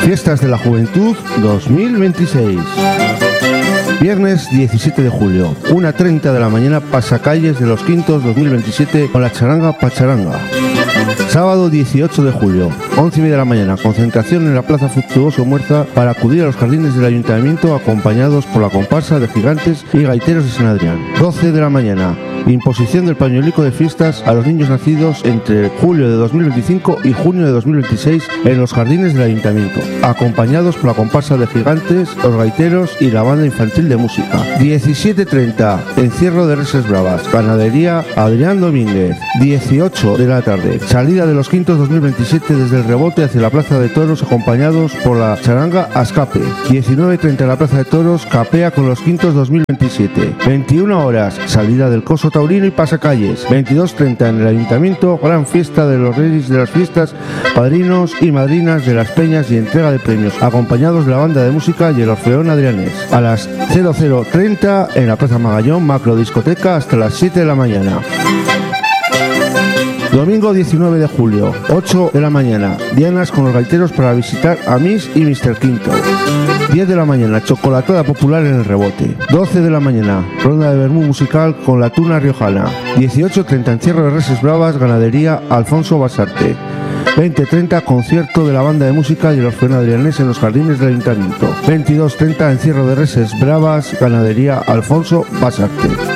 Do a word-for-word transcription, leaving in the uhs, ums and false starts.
Fiestas de la Juventud dos mil veintiséis. Viernes diecisiete de julio, una treinta de la mañana, Pasacalles de los Quintos dos mil veintisiete con la charanga Pacharanga. Sábado dieciocho de julio, once y media de la mañana, concentración en la Plaza Fructuoso Muerza para acudir a los jardines del Ayuntamiento acompañados por la comparsa de gigantes y gaiteros de San Adrián. doce de la mañana, imposición del pañuelico de fiestas a los niños nacidos entre julio de dos mil veinticinco y junio de dos mil veintiséis en los jardines del Ayuntamiento, acompañados por la comparsa de gigantes, los gaiteros y la banda infantil de música. diecisiete treinta, encierro de reses bravas, ganadería Adrián Domínguez. dieciocho de la tarde, salida de los Quintos dos mil veintisiete desde el Rebote hacia la Plaza de Toros acompañados por la charanga Ascape. diecinueve treinta en la Plaza de Toros, capea con los Quintos dos mil veintisiete. veintiuna horas, salida del Coso Taurino y Pasacalles. veintidós treinta en el Ayuntamiento, gran fiesta de los reyes de las fiestas, padrinos y madrinas de las peñas y entrega de premios, acompañados de la banda de música y el Orfeón Adrianés. A las cero cero treinta en la Plaza Magallón, macro discoteca hasta las siete de la mañana. Domingo diecinueve de julio, ocho de la mañana, dianas con los gaiteros para visitar a Miss y mister Quinto. diez de la mañana, chocolatada popular en el Rebote. doce de la mañana, ronda de vermú musical con la tuna riojana. dieciocho treinta, encierro de reses bravas, ganadería Alfonso Basarte. veinte treinta, concierto de la banda de música y el Orfeón Adrianés en los jardines del Ayuntamiento. veintidós treinta, encierro de reses bravas, ganadería Alfonso Basarte.